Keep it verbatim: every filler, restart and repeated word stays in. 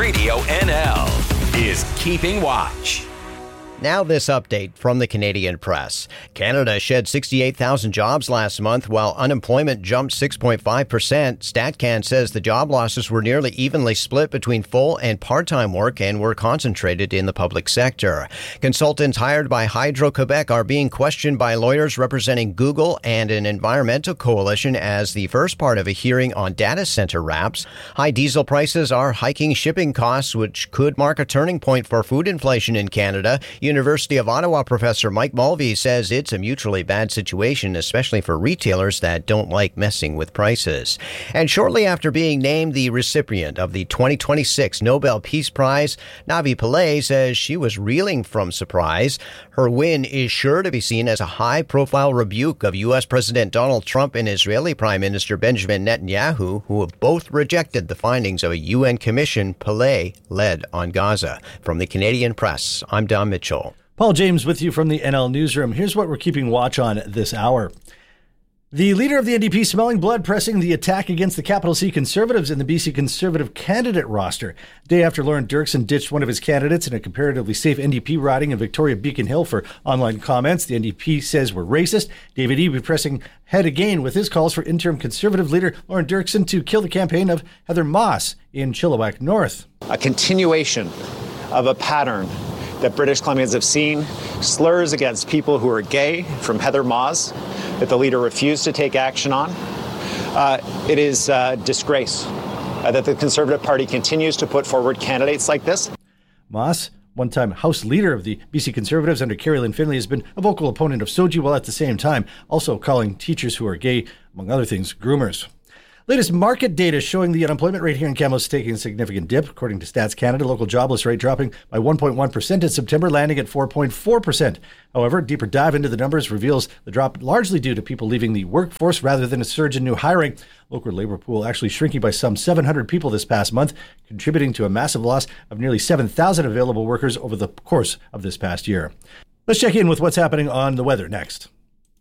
Radio N L is Keeping Watch. Now this update from the Canadian Press. Canada shed sixty-eight thousand jobs last month, while unemployment jumped six point five percent. StatCan says the job losses were nearly evenly split between full and part-time work and were concentrated in the public sector. Consultants hired by Hydro-Quebec are being questioned by lawyers representing Google and an environmental coalition as the first part of a hearing on data center wraps. High diesel prices are hiking shipping costs, which could mark a turning point for food inflation in Canada. University of Ottawa professor Mike Mulvey says it's a mutually bad situation, especially for retailers that don't like messing with prices. And shortly after being named the recipient of the twenty twenty-six Nobel Peace Prize, Navi Pillay says she was reeling from surprise. Her win is sure to be seen as a high-profile rebuke of U S. President Donald Trump and Israeli Prime Minister Benjamin Netanyahu, who have both rejected the findings of a U N commission Pillay led on Gaza. From the Canadian Press, I'm Don Mitchell. Paul James with you from the N L Newsroom. Here's what we're keeping watch on this hour. The leader of the N D P smelling blood, pressing the attack against the Capital C Conservatives in the B C Conservative candidate roster. Day after Lauren Dirksen ditched one of his candidates in a comparatively safe N D P riding in Victoria Beacon Hill for online comments the N D P says were racist, David Eby pressing ahead again with his calls for interim Conservative leader Lauren Dirksen to kill the campaign of Heather Moss in Chilliwack North. A continuation of a pattern that British Columbians have seen, slurs against people who are gay from Heather Moss that the leader refused to take action on. Uh, it is a disgrace uh, that the Conservative Party continues to put forward candidates like this. Moss, one-time House Leader of the B C Conservatives under Carrie Lynn Finlay, has been a vocal opponent of Soji, while at the same time also calling teachers who are gay, among other things, groomers. Latest market data showing the unemployment rate here in Kamloops taking a significant dip. According to Stats Canada, local jobless rate dropping by one point one percent in September, landing at four point four percent. However, a deeper dive into the numbers reveals the drop largely due to people leaving the workforce rather than a surge in new hiring. Local labor pool actually shrinking by some seven hundred people this past month, contributing to a massive loss of nearly seven thousand available workers over the course of this past year. Let's check in with what's happening on the weather next.